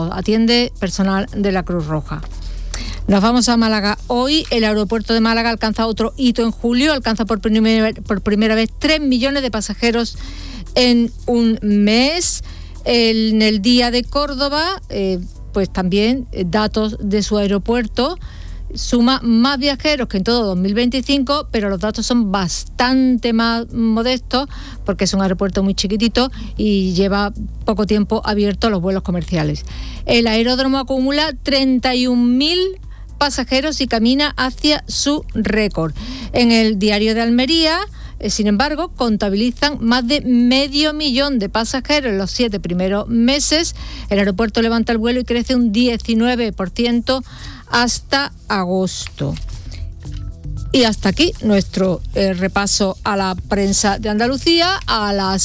los atiende personal de la Cruz Roja. Nos vamos a Málaga. Hoy el aeropuerto de Málaga alcanza otro hito en julio, alcanza por primera vez 3 millones de pasajeros en un mes. En el Día de Córdoba, pues también datos de su aeropuerto, suma más viajeros que en todo 2025, pero los datos son bastante más modestos porque es un aeropuerto muy chiquitito y lleva poco tiempo abierto los vuelos comerciales. El aeródromo acumula 31.000 pasajeros y camina hacia su récord. En el Diario de Almería, sin embargo, contabilizan más de 500.000 de pasajeros en los 7 primeros meses. El aeropuerto levanta el vuelo y crece un 19% hasta agosto. Y hasta aquí nuestro repaso a la prensa de Andalucía. A las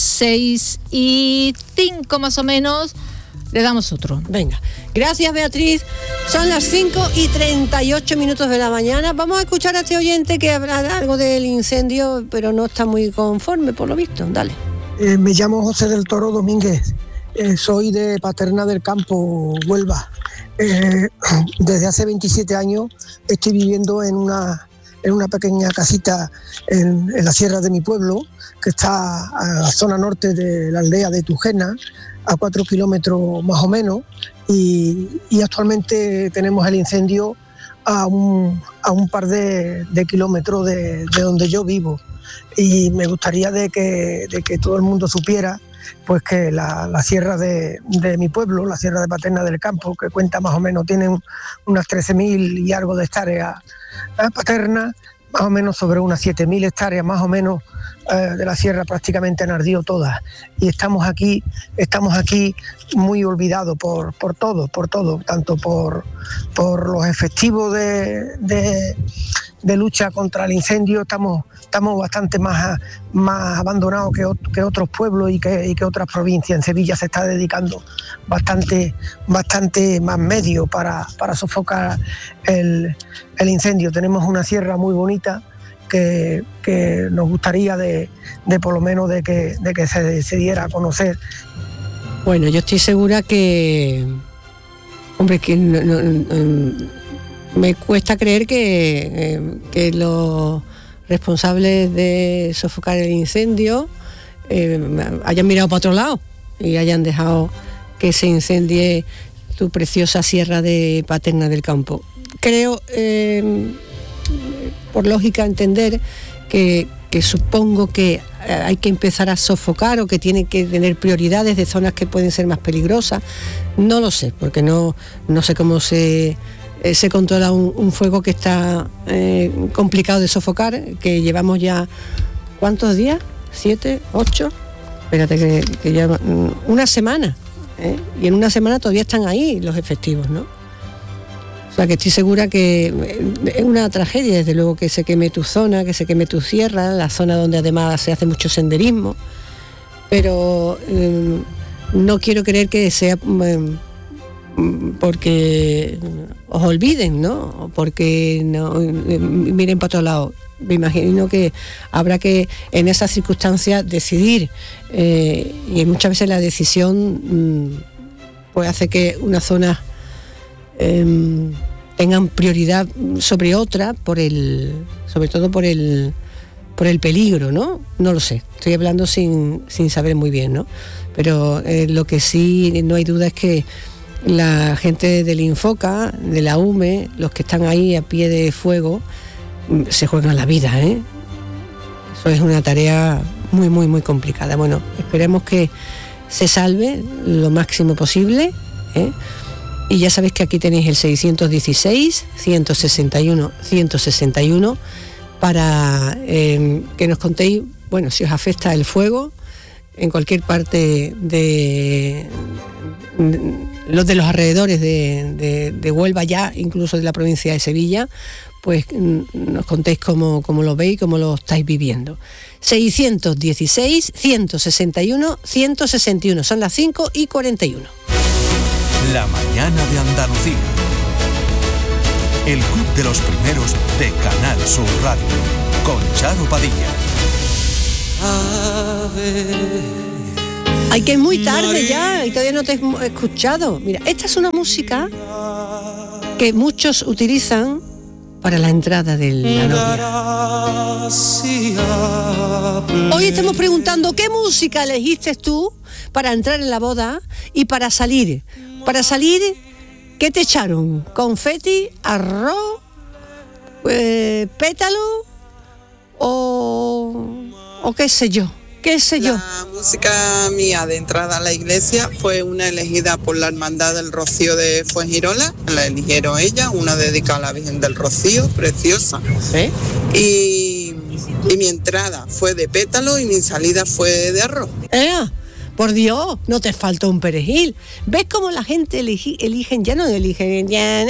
6:05 más o menos le damos otro. Venga, gracias Beatriz. Son las 5:38 de la mañana. Vamos a escuchar a este oyente que habla algo del incendio, pero no está muy conforme por lo visto. Dale. Me llamo José del Toro Domínguez. Soy de Paterna del Campo, Huelva. Desde hace 27 años estoy viviendo en una pequeña casita en la sierra de mi pueblo, que está a la zona norte de la aldea de Tujena, a 4 kilómetros más o menos, y actualmente tenemos el incendio a un par de kilómetros de donde yo vivo. Y me gustaría de que todo el mundo supiera pues que la sierra de mi pueblo, la sierra de Paterna del Campo, que cuenta más o menos, tiene unas 13.000 y algo de hectáreas Paterna, más o menos sobre unas 7.000 hectáreas más o menos de la sierra prácticamente han ardido todas, y estamos aquí muy olvidados por todo, tanto por los efectivos de lucha contra el incendio. Estamos bastante más abandonados que otros pueblos y que otras provincias. En Sevilla se está dedicando bastante más medios para sofocar el incendio. Tenemos una sierra muy bonita que nos gustaría de por lo menos de que se diera a conocer. Bueno, yo estoy segura que, hombre, que me cuesta creer que los responsables de sofocar el incendio hayan mirado para otro lado y hayan dejado que se incendie tu preciosa sierra de Paterna del Campo. Creo, por lógica, entender que supongo que hay que empezar a sofocar o que tiene que tener prioridades de zonas que pueden ser más peligrosas. No lo sé, porque no sé cómo se controla un fuego que está complicado de sofocar, que llevamos ya, ¿cuántos días? ¿7? ¿8? Espérate, que ya una semana, y en una semana todavía están ahí los efectivos, ¿no? O sea, que estoy segura que es una tragedia, desde luego, que se queme tu zona, que se queme tu sierra, la zona donde además se hace mucho senderismo, pero no quiero creer que sea porque os olviden, ¿no? O porque no miren para otro lado. Me imagino que habrá que en esas circunstancias decidir, y muchas veces la decisión pues hace que una zona tengan prioridad sobre otra sobre todo por el peligro, ¿no? No lo sé, estoy hablando sin saber muy bien, ¿no? Pero lo que sí no hay duda es que la gente del Infoca, de la UME, los que están ahí a pie de fuego, se juegan la vida, ¿eh? Eso es una tarea muy, muy, muy complicada. Bueno, esperemos que se salve lo máximo posible, ¿eh? Y ya sabéis que aquí tenéis el 616-161-161 para que nos contéis, bueno, si os afecta el fuego en cualquier parte de los alrededores de Huelva, ya incluso de la provincia de Sevilla, pues nos contéis cómo lo veis, cómo lo estáis viviendo. 616-161-161, son las 5:41. La mañana de Andalucía. El club de los primeros de Canal Sur Radio, con Charo Padilla. Ave, Ay, que es muy tarde ya y todavía no te he escuchado. Mira, esta es una música que muchos utilizan para la entrada de la novia. Hoy estamos preguntando qué música elegiste tú para entrar en la boda y para salir. Para salir, ¿qué te echaron? ¿Confeti, arroz, pétalo o qué sé yo? ¿Qué sé yo? La música mía de entrada a la iglesia fue una elegida por la Hermandad del Rocío de Fuengirola. La eligieron ella, una dedicada a la Virgen del Rocío, preciosa. Y mi entrada fue de pétalo y mi salida fue de arroz. Por Dios, no te faltó un perejil. ¿Ves cómo la gente eligen? Ya no eligen.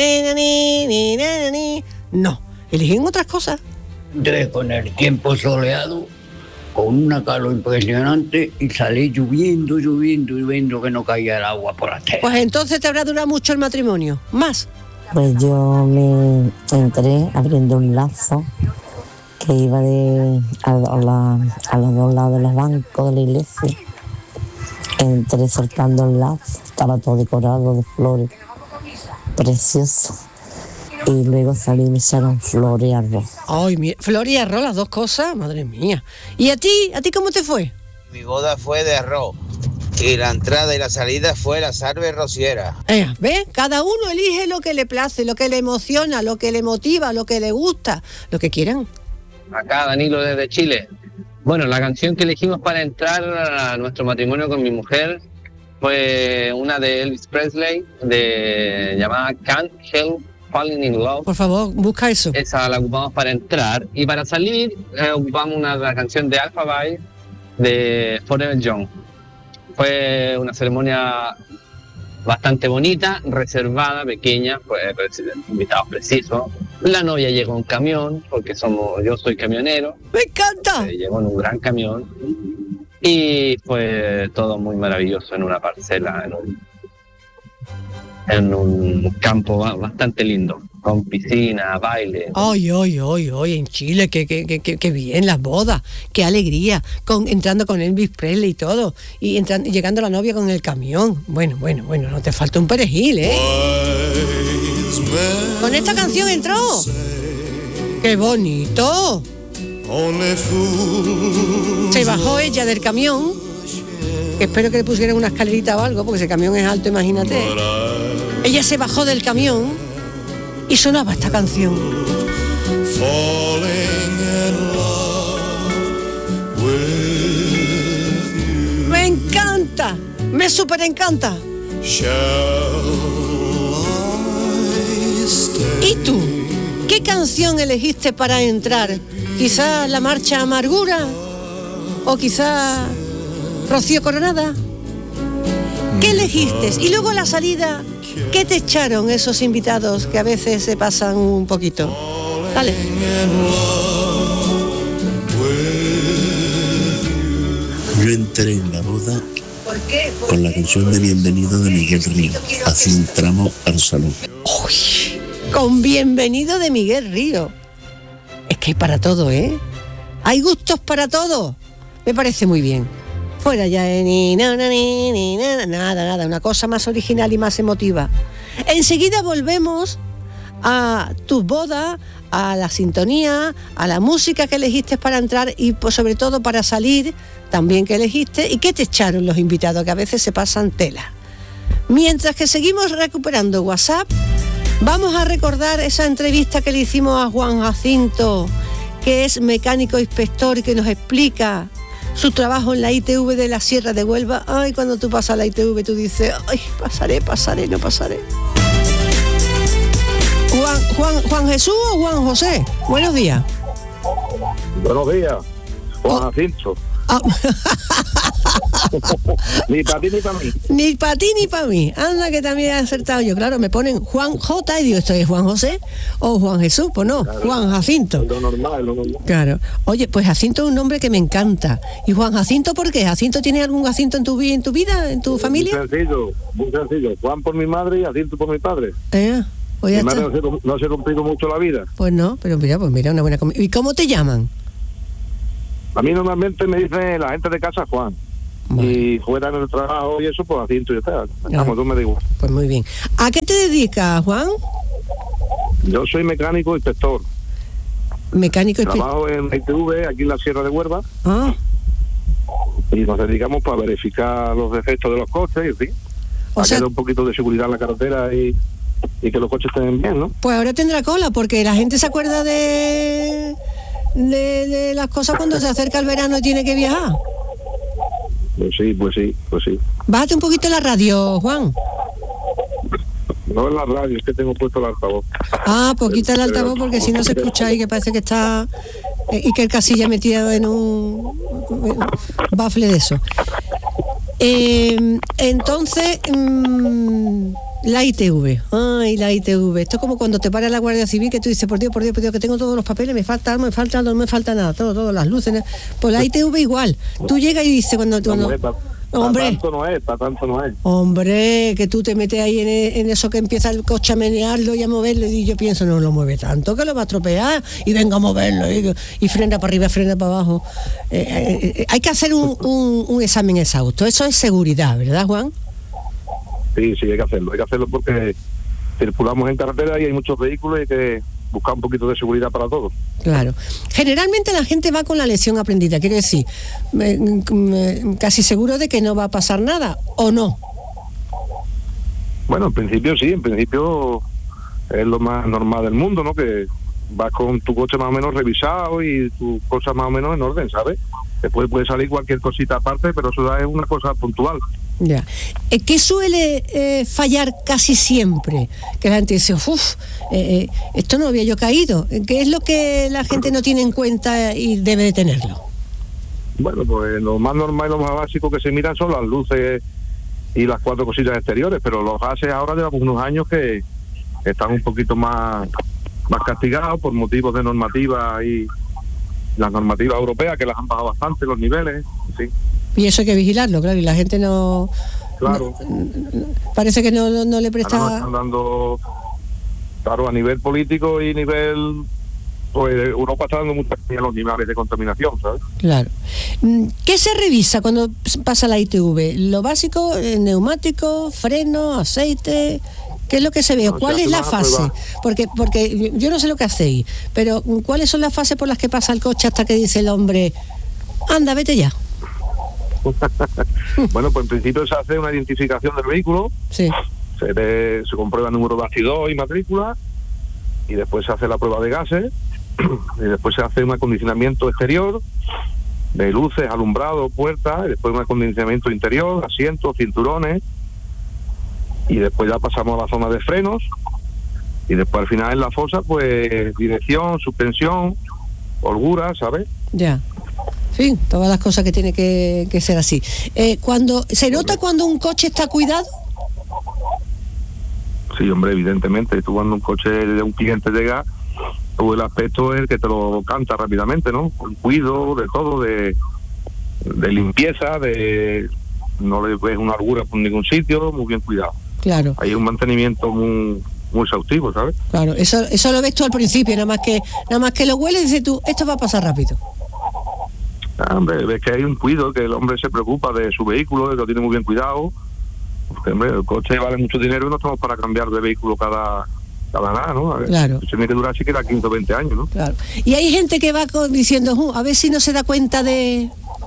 No, eligen otras cosas. Entré con el tiempo soleado, con una calor impresionante y salí lloviendo, que no caía el agua por la tierra. Pues entonces te habrá durado mucho el matrimonio. ¿Más? Pues yo me entré abriendo un lazo que iba a los dos lados de los bancos de la iglesia. Entré soltando el lazo, estaba todo decorado de flores, precioso. Y luego salí y me echaron flor y arroz. Ay, mira, flor y arroz, las dos cosas, madre mía. ¿Y a ti cómo te fue? Mi boda fue de arroz y la entrada y la salida fue la salve rociera. ¿Ves? Cada uno elige lo que le place, lo que le emociona, lo que le motiva, lo que le gusta, lo que quieran. Acá Danilo desde Chile. Bueno, la canción que elegimos para entrar a nuestro matrimonio con mi mujer fue una de Elvis Presley, llamada Can't Help Falling in Love. Por favor, busca eso. Esa la ocupamos para entrar. Y para salir, ocupamos la canción de Alphaville de Forever Young. Fue una ceremonia bastante bonita, reservada, pequeña, pues invitados precisos. La novia llegó en camión, porque yo soy camionero. ¡Me encanta! Llegó en un gran camión. Y fue todo muy maravilloso en una parcela, en un campo bastante lindo, con piscina, baile. Ay, en Chile, qué bien las bodas, qué alegría, entrando con Elvis Presley y todo, y llegando la novia con el camión. Bueno, no te falta un perejil, ¿eh? Con esta canción entró. ¡Qué bonito! Se bajó ella del camión, que espero que le pusieran una escalerita o algo, porque ese camión es alto, imagínate. Ella se bajó del camión y sonaba esta canción. Me encanta, me súper encanta. ¿Y tú? ¿Qué canción elegiste para entrar? ¿Quizá La Marcha Amargura? ¿O quizá Rocío Coronada? ¿Qué elegiste? Y luego la salida, ¿qué te echaron esos invitados que a veces se pasan un poquito? Dale. Yo entré en la boda con la canción de Bienvenido de Miguel Río. Así entramos al salón. Uy, con Bienvenido de Miguel Río. Es que hay para todo, ¿eh? Hay gustos para todo. Me parece muy bien. Fuera ya de nada, una cosa más original y más emotiva. Enseguida volvemos a tu boda, a la sintonía, a la música que elegiste para entrar y pues, sobre todo para salir también que elegiste y qué te echaron los invitados, que a veces se pasan tela. Mientras que seguimos recuperando WhatsApp, vamos a recordar esa entrevista que le hicimos a Juan Jacinto, que es mecánico inspector y que nos explica su trabajo en la ITV de la Sierra de Huelva. Ay, cuando tú pasas a la ITV tú dices, ay, pasaré, no pasaré. Juan Jesús o Juan José, buenos días. Buenos días, Juan Jacinto. Ni para ti ni para mí. Ni para ti ni para mí. Anda que también he acertado yo. Claro, me ponen Juan J y digo, ¿esto es Juan José o Juan Jesús? Pues no, claro, Juan Jacinto. Lo normal. Claro. Oye, pues Jacinto es un nombre que me encanta. ¿Y Juan Jacinto por qué? ¿Jacinto tiene algún Jacinto en tu vida, en tu familia? Muy sencillo. Juan por mi madre y Jacinto por mi padre. Pues mi madre no se ha cumplido mucho la vida. Pues no, pero mira, una buena comida. ¿Y cómo te llaman? A mí normalmente me dice la gente de casa Juan. y fuera en el trabajo y eso, pues asiento y está. Vamos, tú me digo. Pues muy bien. ¿A qué te dedicas, Juan? Yo soy mecánico inspector. Trabajo en ITV, aquí en la Sierra de Huelva. Y nos dedicamos para verificar los defectos de los coches y en fin. Para que haya un poquito de seguridad en la carretera y que los coches estén bien, ¿no? Pues ahora tendrá cola, porque la gente se acuerda de las cosas cuando se acerca el verano y tiene que viajar. Pues sí. Bájate un poquito la radio, Juan. No en la radio, es que tengo puesto el altavoz. Pues quita el altavoz porque si no se escucha ahí que parece que está... y que el casilla metido en un bafle de eso. Entonces, la ITV. Ay, la ITV. Esto es como cuando te para la Guardia Civil, que tú dices, por Dios, que tengo todos los papeles, me falta algo, no me falta nada, todas las luces. Pues la ITV igual. Tú llegas y dices cuando Para tanto no es. Hombre, que tú te metes ahí en eso que empieza el coche a menearlo y a moverlo, y yo pienso, no lo mueve tanto, que lo va a estropear, y venga a moverlo, y frena para arriba, frena para abajo. Hay que hacer un examen exhausto. Eso es seguridad, ¿verdad, Juan? Sí, hay que hacerlo porque circulamos en carretera y hay muchos vehículos y hay que buscar un poquito de seguridad para todos. Claro. Generalmente la gente va con la lección aprendida, quiero decir, casi seguro de que no va a pasar nada, ¿o no? Bueno, en principio sí, es lo más normal del mundo, ¿no? Que vas con tu coche más o menos revisado y tu cosa más o menos en orden, ¿sabes? Después puede salir cualquier cosita aparte, pero eso es una cosa puntual. Ya. ¿Qué suele fallar casi siempre? Que la gente dice, esto no había yo caído. ¿Qué es lo que la gente no tiene en cuenta y debe de tenerlo? Bueno, pues lo más normal y lo más básico que se miran son las luces y las 4 cosillas exteriores, pero los gases ahora llevamos unos años que están un poquito más castigados por motivos de normativa y las normativas europeas, que las han bajado bastante los niveles, sí. Y eso hay que vigilarlo, claro, y la gente no... Claro. Parece que no le presta... Ahora nos están dando, claro, a nivel político y nivel... Pues Europa está dando muchas a los niveles de contaminación, ¿sabes? Claro. ¿Qué se revisa cuando pasa la ITV? ¿Lo básico, neumático, freno, aceite? ¿Qué es lo que se ve? ¿Cuál es la fase? Porque yo no sé lo que hacéis, pero ¿cuáles son las fases por las que pasa el coche hasta que dice el hombre, anda, vete ya? Bueno, pues en principio se hace una identificación del vehículo, sí. Se comprueba el número de bastidor y matrícula, y después se hace la prueba de gases, y después se hace un acondicionamiento exterior de luces, alumbrado, puertas, y después un acondicionamiento interior, asientos, cinturones, y después ya pasamos a la zona de frenos, y después al final en la fosa pues dirección, suspensión, holgura, ¿sabes? Ya. Sí, todas las cosas que tiene que ser así. Cuando ¿se nota cuando un coche está cuidado? Sí, hombre, evidentemente. Tú cuando un coche de un cliente llega, todo el aspecto es el que te lo canta rápidamente, ¿no? Con cuidado, de todo, de limpieza, de no le ves una holgura por ningún sitio, muy bien cuidado. Claro. Hay un mantenimiento muy exhaustivo, ¿sabes? Claro, eso lo ves tú al principio, nada más que lo hueles y dices tú, esto va a pasar rápido. Hombre, ves que hay un cuidado, que el hombre se preocupa de su vehículo, que lo tiene muy bien cuidado. Porque, hombre, el coche vale mucho dinero y no estamos para cambiar de vehículo cada nada, ¿no? Claro. Tiene que durar siquiera 15 o 20 años, ¿no? Claro. Y hay gente que va diciendo, a ver si no se da cuenta de...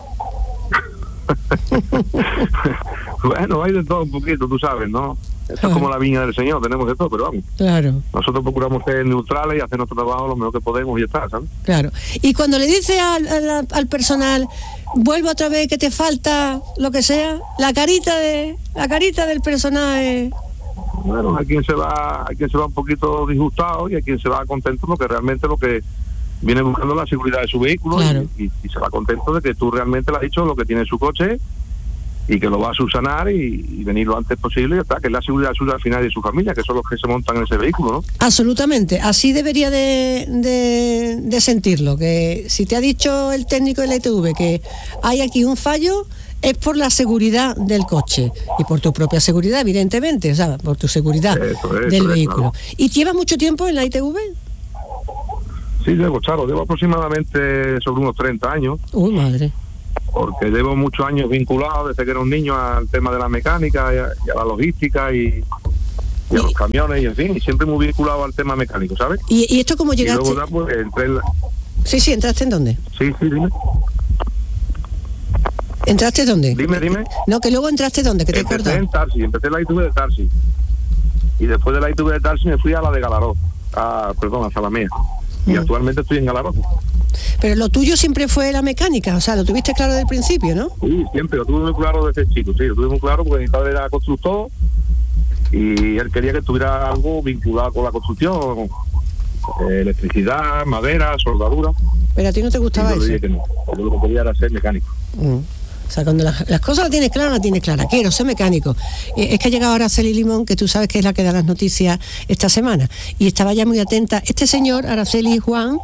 Bueno, hay de todo un poquito, tú sabes, ¿no? Esto es como la viña del Señor, tenemos de todo, pero vamos. Claro. Nosotros procuramos ser neutrales y hacer nuestro trabajo lo mejor que podemos y ya está, ¿sabes? Claro. Y cuando le dices al personal, vuelve otra vez que te falta lo que sea, la carita del personaje. Bueno, hay quien se va un poquito disgustado y hay quien se va contento porque realmente lo que viene buscando la seguridad de su vehículo, claro. y se va contento de que tú realmente le has dicho lo que tiene en su coche y que lo va a subsanar y venir lo antes posible y ya está, que es la seguridad suya al final de su familia, que son los que se montan en ese vehículo, ¿no? Absolutamente, así debería de sentirlo, que si te ha dicho el técnico de la ITV que hay aquí un fallo, es por la seguridad del coche y por tu propia seguridad, evidentemente, o sea, por tu seguridad del vehículo. Claro. ¿Y llevas mucho tiempo en la ITV? Sí, llevo aproximadamente sobre unos 30 años. Uy, madre. porque llevo muchos años vinculado desde que era un niño al tema de la mecánica y a la logística y a los camiones y en fin, y siempre muy vinculado al tema mecánico, ¿sabes? ¿Y esto cómo llegaste? Y luego pues, entré en la... Sí, ¿entraste en dónde? Sí, dime. ¿Entraste dónde? Dime. No, que luego entraste dónde, que te he cortado. Empecé en Tarsi, empecé en la ITV de Tarsi. Y después de la ITV de Tarsi me fui a la de Galaró, a Salamea. Y actualmente estoy en Galaró. Pero lo tuyo siempre fue la mecánica, o sea, lo tuviste claro desde el principio, ¿no? Sí, siempre, lo tuve muy claro desde chico, sí, lo tuve muy claro porque mi padre era constructor y él quería que tuviera algo vinculado con la construcción, electricidad, madera, soldadura. Pero a ti no te gustaba eso. Yo le dije que no, porque lo que quería era ser mecánico. O sea, cuando las cosas las tienes claras, quiero ser mecánico. Es que ha llegado Araceli Limón, que tú sabes que es la que da las noticias esta semana, y estaba ya muy atenta. Este señor, Araceli Juan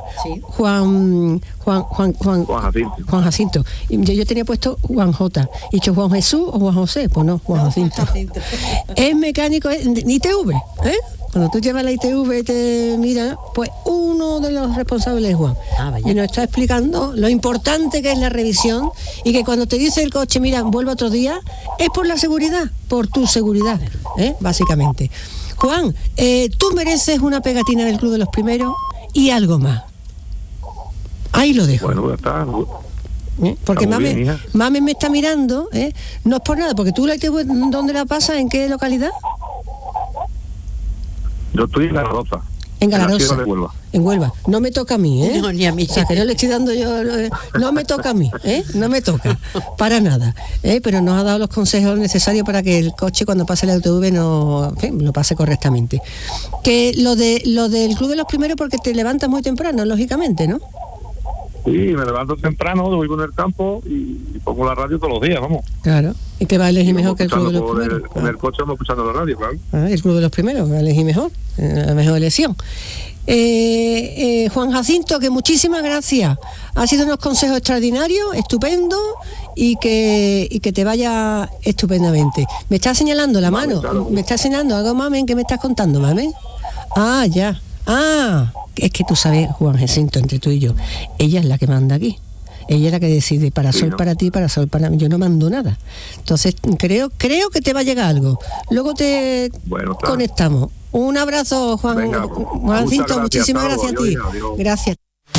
Jacinto. Y yo tenía puesto Juan J. ¿Y dicho Juan Jesús o Juan José? Pues no, Juan Jacinto. Es mecánico, ITV, ¿eh? Cuando tú llevas la ITV te mira, pues uno de los responsables es Juan. Y nos está explicando lo importante que es la revisión y que cuando te dice el coche, mira, vuelve otro día, es por la seguridad, por tu seguridad, básicamente. Juan, tú mereces una pegatina del Club de los Primeros y algo más. Ahí lo dejo. Bueno, ya está. Porque bien, Mame me está mirando, no es por nada, porque tú la ITV, ¿dónde la pasas? ¿En qué localidad? Yo estoy en Galaroza. En Galaroza. De Huelva. En Huelva. No me toca a mí, ¿eh? No, ni a mí. O sea, que no le estoy dando yo... No me toca a mí, ¿eh? No me toca. Para nada. Pero nos ha dado los consejos necesarios para que el coche cuando pase la UTV lo pase correctamente. Que lo del Club de los Primeros porque te levantas muy temprano, lógicamente, ¿no? Sí, me levanto temprano, voy con el campo y pongo la radio todos los días, vamos. Claro, y que va a elegir mejor que el Club de los Primeros. En el coche vamos escuchando la radio, claro. El Club de los Primeros, va a elegir mejor, la mejor elección. Juan Jacinto, que muchísimas gracias. Ha sido unos consejos extraordinarios, estupendos, y que te vaya estupendamente. Me está señalando la mano, claro. Me está señalando algo, Mamen, ¿qué me estás contando, Mamen? Ah, ya. Es que tú sabes, Juan Jacinto, entre tú y yo, ella es la que manda aquí. Ella es la que decide, para sí, sol ¿no? Para ti, para sol para mí. Yo no mando nada. Entonces, creo que te va a llegar algo. Luego te conectamos. Un abrazo, Juan. Venga, Juan Jacinto, muchísimas gracias a ti. Adiós. Gracias.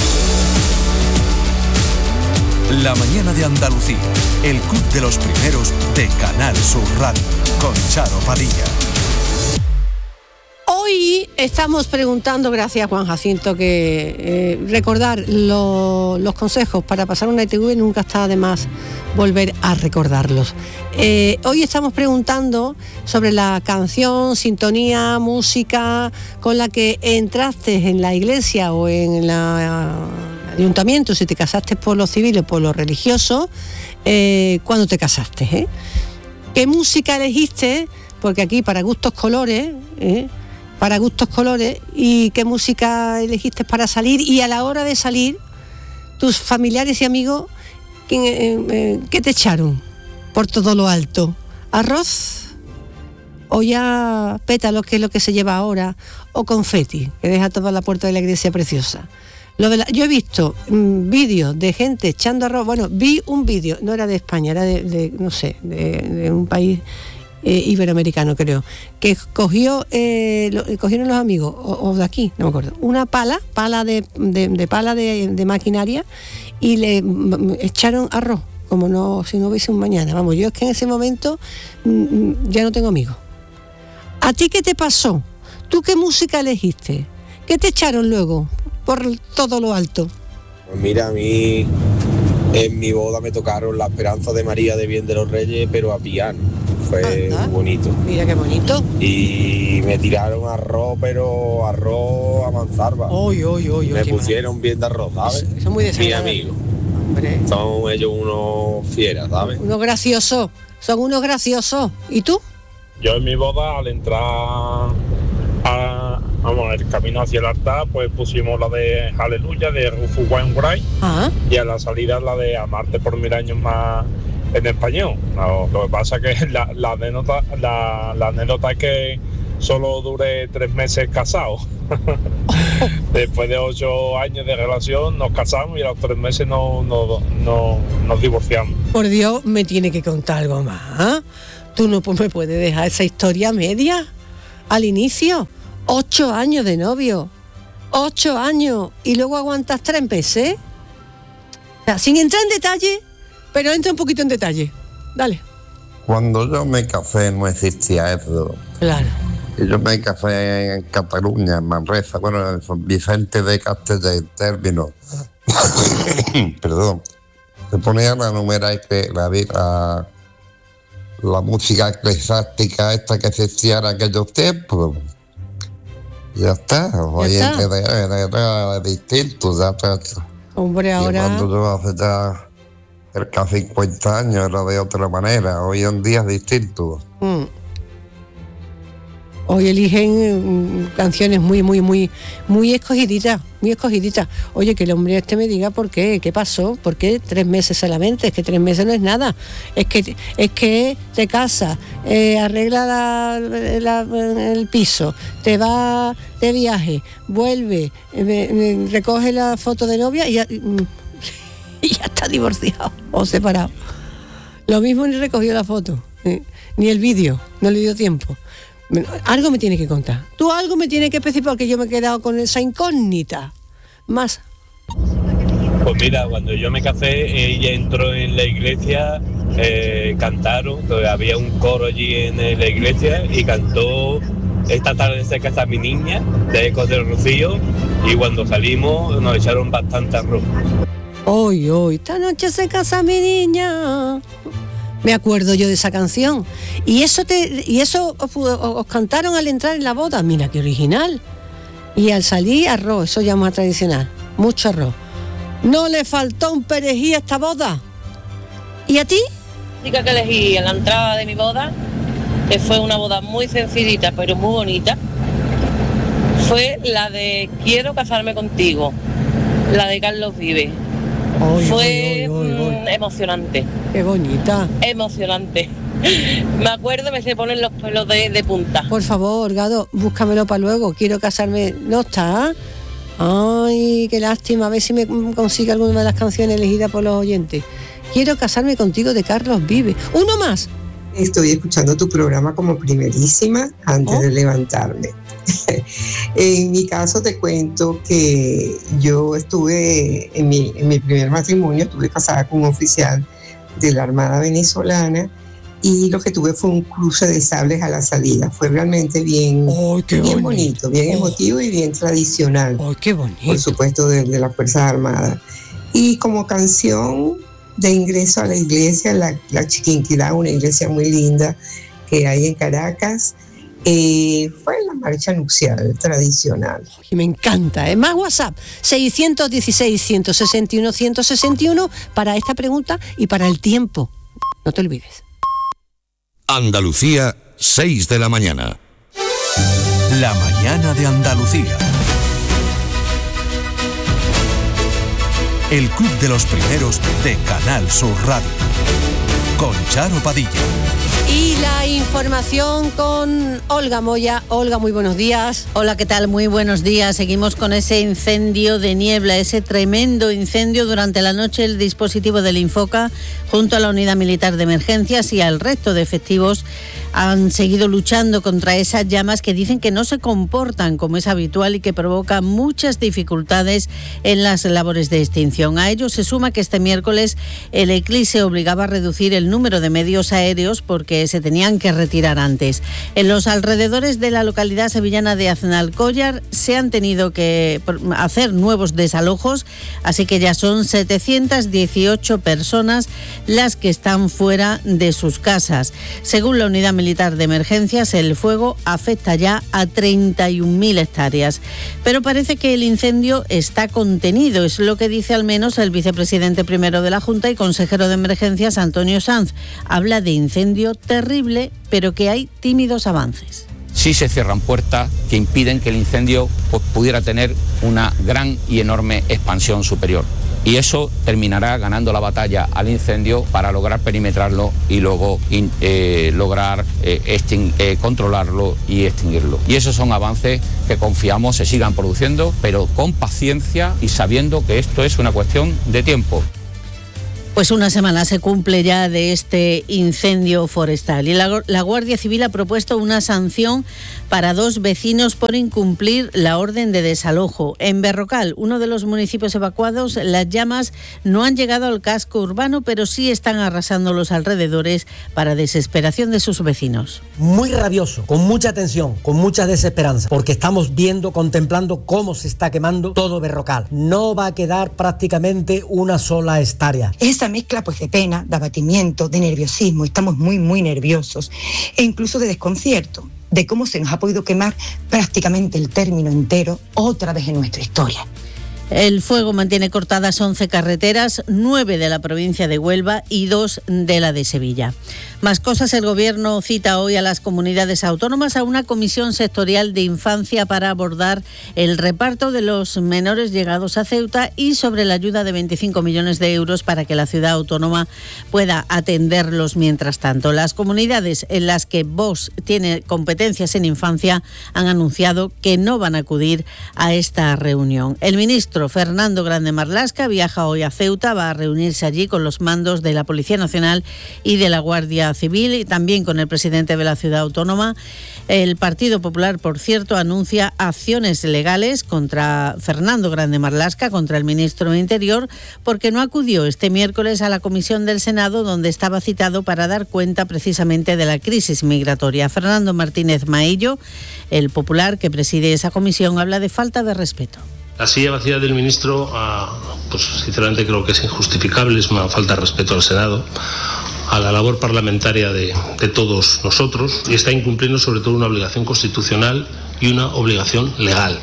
La mañana de Andalucía, el Club de los Primeros de Canal Sur Radio, con Charo Padilla. Hoy estamos preguntando, gracias Juan Jacinto, que recordar los consejos para pasar una ITV nunca está de más volver a recordarlos. Hoy estamos preguntando sobre la canción, sintonía, música con la que entraste en la iglesia o en el ayuntamiento, si te casaste por lo civil o por lo religioso, cuando te casaste. ¿Qué música elegiste? Porque aquí para gustos colores... para gustos colores, y qué música elegiste para salir, y a la hora de salir, tus familiares y amigos, ¿qué te echaron por todo lo alto? ¿Arroz? ¿O ya pétalos, que es lo que se lleva ahora? ¿O confeti, que deja toda la puerta de la iglesia preciosa? Yo he visto vídeos de gente echando arroz. Bueno, vi un vídeo, no era de España, era de un país... iberoamericano, creo, que cogieron los amigos o de aquí, no me acuerdo, una pala de maquinaria, y le echaron arroz como si no hubiese un mañana. Vamos, yo es que en ese momento ya no tengo amigos. ¿A ti qué te pasó? ¿Tú qué música elegiste? ¿Qué te echaron luego por todo lo alto? Pues mira, a mí en mi boda me tocaron La Esperanza de María de Bien de los Reyes, pero a piano. Fue muy bonito. Mira qué bonito. Y me tiraron arroz, pero arroz a manzarba. Me pusieron bien de arroz, ¿sabes? Son muy desagradables. Mi amigo. Son ellos unos fieras, ¿sabes? Unos graciosos. Son unos graciosos. ¿Y tú? Yo en mi boda, al entrar el camino hacia el altar, pues pusimos la de Aleluya de Rufus Wainwright, y a la salida la de Amarte por 1000 años más en español. Lo que pasa es que la anécdota es que solo duré 3 meses casado. Después de 8 años de relación nos casamos y a los 3 meses nos divorciamos. Por Dios, me tiene que contar algo más, ¿eh? Tú no me puedes dejar esa historia media al inicio. 8 años de novio, 8 años, y luego aguantas 3 meses. O sea, sin entrar en detalle, pero entra un poquito en detalle. Dale. Cuando yo me casé no existía eso. Claro. Y yo me casé en Cataluña, en Manresa, bueno, en San Vicente de Castellet, término. Perdón. Se ponía la numera que la música eclesiástica esta que existía en aquellos tiempos. Ya está. Hoy era distinto. Ya está. Hombre, ahora. Cuando yo hace ya cerca de 50 años era de otra manera. Hoy en día es distinto. Hoy eligen canciones muy escogiditas, muy escogiditas. Oye, que el hombre este me diga por qué pasó, por qué 3 meses solamente, es que 3 meses no es nada, es que te casas, arregla el piso, te va de viaje, vuelve, recoge la foto de novia y ya está divorciado o separado. Lo mismo ni recogió la foto, ni el vídeo, no le dio tiempo. Algo me tiene que contar. Tú algo me tienes que especificar, porque yo me he quedado con esa incógnita. Más. Pues mira, cuando yo me casé, ella entró en la iglesia, cantaron, había un coro allí en la iglesia y cantó Esta tarde se casa mi niña, de Ecos del Rocío, y cuando salimos nos echaron bastante arroz. Hoy, esta noche se casa mi niña. Me acuerdo yo de esa canción. Y eso os cantaron al entrar en la boda. Mira qué original. Y al salir, arroz, eso ya más tradicional. Mucho arroz. No le faltó un perejil a esta boda. ¿Y a ti? La chica que elegí en la entrada de mi boda, que fue una boda muy sencillita pero muy bonita, fue la de Quiero casarme contigo, la de Carlos Vives. Fue emocionante. Qué bonita. Emocionante. Me acuerdo, me se ponen los pelos de punta. Por favor, Gado, búscamelo para luego. Quiero casarme. ¿No está? Ay, qué lástima. A ver si me consigue alguna de las canciones elegidas por los oyentes. Quiero casarme contigo, de Carlos Vives. Uno más. Estoy escuchando tu programa como primerísima antes de levantarme. En mi caso te cuento que yo estuve en mi primer matrimonio, estuve casada con un oficial de la Armada venezolana y lo que tuve fue un cruce de sables a la salida. Fue realmente bien bonito, bien emotivo y bien tradicional. ¡Qué bonito! Por supuesto, de las Fuerzas Armadas. Y como canción de ingreso a la iglesia, la Chiquinquirá, una iglesia muy linda que hay en Caracas, fue la marcha nupcial tradicional. Y me encanta, Más WhatsApp, 616-161-161 para esta pregunta y para el tiempo. No te olvides. Andalucía, 6 de la mañana. La mañana de Andalucía. El Club de los Primeros de Canal Sur Radio. Con Charo Padilla. Y la información con Olga Moya. Olga, muy buenos días. Hola, ¿qué tal? Muy buenos días. Seguimos con ese incendio de niebla, ese tremendo incendio. Durante la noche el dispositivo del Infoca, junto a la Unidad Militar de Emergencias y al resto de efectivos, han seguido luchando contra esas llamas que dicen que no se comportan como es habitual y que provocan muchas dificultades en las labores de extinción. A ello se suma que este miércoles el Eclise obligaba a reducir el número de medios aéreos porque se tenían que retirar antes. En los alrededores de la localidad sevillana de Aznalcóllar se han tenido que hacer nuevos desalojos, así que ya son 718 personas las que están fuera de sus casas. Según la Unidad Militar de Emergencias, el fuego afecta ya a 31.000 hectáreas. Pero parece que el incendio está contenido, es lo que dice al menos el vicepresidente primero de la Junta y consejero de Emergencias, Antonio Sanz. Habla de incendio terrible, pero que hay tímidos avances. Sí se cierran puertas que impiden que el incendio pudiera tener una gran y enorme expansión superior. y eso terminará ganando la batalla al incendio para lograr perimetrarlo y luego lograr controlarlo y extinguirlo. Y esos son avances que confiamos se sigan produciendo, pero con paciencia y sabiendo que esto es una cuestión de tiempo. Pues una semana se cumple ya de este incendio forestal y la Guardia Civil ha propuesto una sanción para 2 vecinos por incumplir la orden de desalojo. En Berrocal, uno de los municipios evacuados, las llamas no han llegado al casco urbano, pero sí están arrasando los alrededores para desesperación de sus vecinos. Muy rabioso, con mucha tensión, con mucha desesperanza, porque estamos contemplando cómo se está quemando todo Berrocal. No va a quedar prácticamente una sola hectárea. Esa mezcla pues de pena, de abatimiento, de nerviosismo, estamos muy nerviosos e incluso de desconcierto de cómo se nos ha podido quemar prácticamente el término entero otra vez en nuestra historia. El fuego mantiene cortadas 11 carreteras, 9 de la provincia de Huelva y 2 de la de Sevilla. Más cosas, el Gobierno cita hoy a las comunidades autónomas a una comisión sectorial de infancia para abordar el reparto de los menores llegados a Ceuta y sobre la ayuda de 25 millones de euros para que la ciudad autónoma pueda atenderlos mientras tanto. Las comunidades en las que Vox tiene competencias en infancia han anunciado que no van a acudir a esta reunión. El ministro Fernando Grande Marlaska viaja hoy a Ceuta, va a reunirse allí con los mandos de la Policía Nacional y de la Guardia Civil y también con el presidente de la ciudad autónoma. El Partido Popular, por cierto, anuncia acciones legales contra Fernando Grande Marlaska, contra el ministro de Interior, porque no acudió este miércoles a la comisión del Senado donde estaba citado para dar cuenta precisamente de la crisis migratoria. Fernando Martínez Maillo, el popular que preside esa comisión, habla de falta de respeto. La silla vacía del ministro, pues sinceramente creo que es injustificable, es una falta de respeto al Senado, a la labor parlamentaria de todos nosotros, y está incumpliendo sobre todo una obligación constitucional y una obligación legal.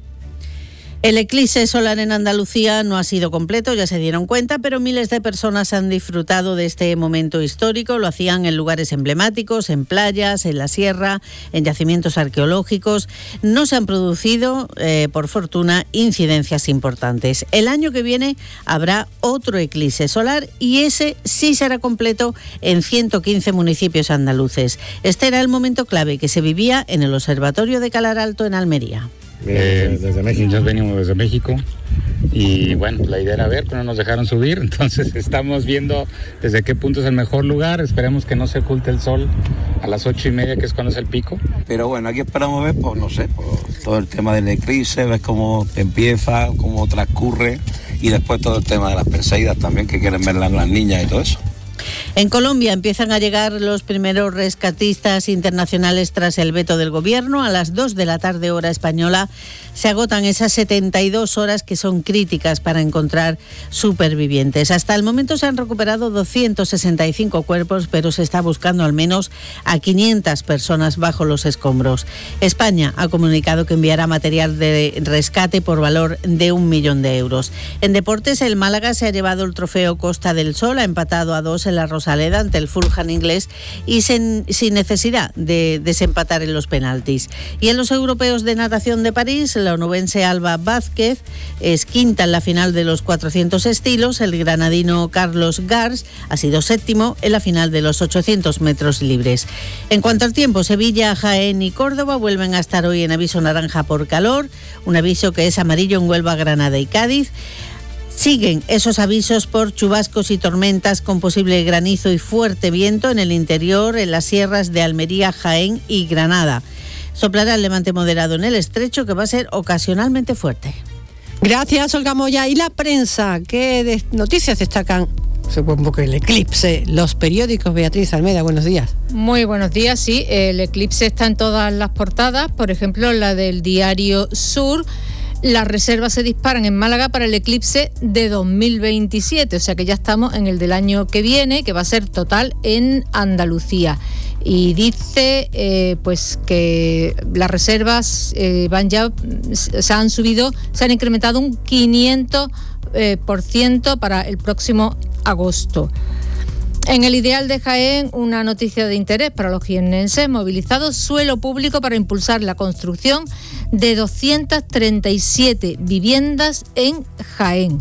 El eclipse solar en Andalucía no ha sido completo, ya se dieron cuenta, pero miles de personas han disfrutado de este momento histórico. Lo hacían en lugares emblemáticos, en playas, en la sierra, en yacimientos arqueológicos. No se han producido, por fortuna, incidencias importantes. El año que viene habrá otro eclipse solar y ese sí será completo en 115 municipios andaluces. Este era el momento clave que se vivía en el Observatorio de Calar Alto en Almería. Desde México. Ya venimos desde México y bueno, la idea era ver, pero no nos dejaron subir, entonces estamos viendo desde qué punto es el mejor lugar. Esperemos que no se oculte el sol a las 8:30, que es cuando es el pico. Pero bueno, aquí esperamos ver, pues no sé, pues, todo el tema del eclipse, ver cómo empieza, cómo transcurre y después todo el tema de las Perseidas también, que quieren ver las niñas y todo eso. En Colombia empiezan a llegar los primeros rescatistas internacionales tras el veto del gobierno. A las 2 de la tarde, hora española, se agotan esas 72 horas que son críticas para encontrar supervivientes. Hasta el momento se han recuperado 265 cuerpos, pero se está buscando al menos a 500 personas bajo los escombros. España ha comunicado que enviará material de rescate por valor de 1 millón de euros. En deportes, el Málaga se ha llevado el trofeo Costa del Sol, ha empatado a 2 en la Rosaleda ante el Fulham inglés y sin necesidad de desempatar en los penaltis. Y en los europeos de natación de París, la onubense Alba Vázquez es quinta en la final de los 400 estilos, el granadino Carlos Gars ha sido séptimo en la final de los 800 metros libres. En cuanto al tiempo, Sevilla, Jaén y Córdoba vuelven a estar hoy en aviso naranja por calor, un aviso que es amarillo en Huelva, Granada y Cádiz. Siguen esos avisos por chubascos y tormentas con posible granizo y fuerte viento en el interior, en las sierras de Almería, Jaén y Granada. Soplará el levante moderado en el estrecho, que va a ser ocasionalmente fuerte. Gracias, Olga Moya. ¿Y la prensa? ¿Qué noticias destacan? Supongo que el eclipse, los periódicos. Beatriz Almeida, buenos días. Muy buenos días, sí. El eclipse está en todas las portadas, por ejemplo, la del Diario Sur. Las reservas se disparan en Málaga para el eclipse de 2027, o sea que ya estamos en el del año que viene, que va a ser total en Andalucía. Y dice pues que las reservas se han incrementado un 500% para el próximo agosto. En el Ideal de Jaén, una noticia de interés para los jiennenses: movilizado suelo público para impulsar la construcción de 237 viviendas en Jaén.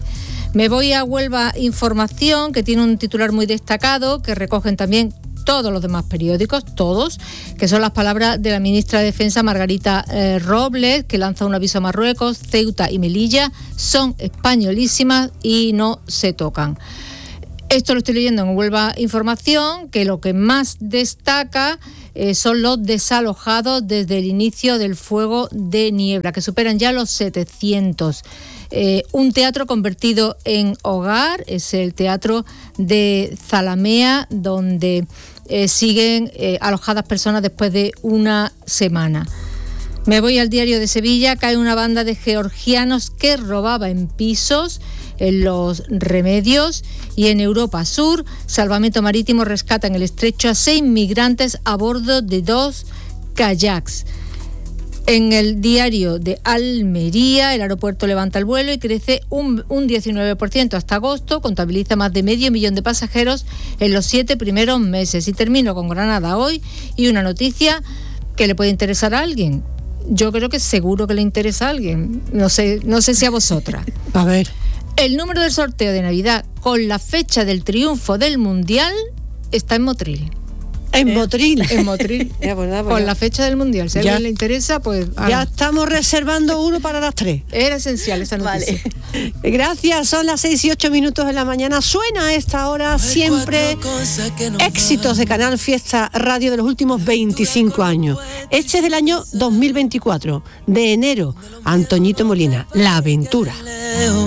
Me voy a Huelva Información, que tiene un titular muy destacado, que recogen también todos los demás periódicos, todos, que son las palabras de la ministra de Defensa, Margarita Robles, que lanza un aviso a Marruecos: Ceuta y Melilla son españolísimas y no se tocan. Esto lo estoy leyendo en Huelva Información, que lo que más destaca son los desalojados desde el inicio del fuego de Niebla, que superan ya los 700. Un teatro convertido en hogar es el Teatro de Zalamea, donde siguen alojadas personas después de una semana. Me voy al Diario de Sevilla. Cae una banda de georgianos que robaba en pisos en Los Remedios. Y en Europa Sur, Salvamento Marítimo rescata en el estrecho a 6 migrantes a bordo de 2 kayaks. En el Diario de Almería, el aeropuerto levanta el vuelo y crece un 19% hasta agosto, contabiliza más de 500.000 de pasajeros en los 7 primeros meses. Y termino con Granada Hoy y una noticia que le puede interesar a alguien. Yo creo que seguro que le interesa a alguien, no sé si a vosotras. A ver. El número del sorteo de Navidad con la fecha del triunfo del Mundial está en Motril. ¿En Motril? En Motril. Con la fecha del Mundial. Si a alguien le interesa, pues... Ya estamos reservando uno para las 3. Era esencial esa noticia. Vale. Gracias, son las 6:08 de la mañana. Suena a esta hora siempre éxitos de Canal Fiesta Radio de los últimos 25 años. Este es del año 2024, de enero. Antoñito Molina, La Aventura.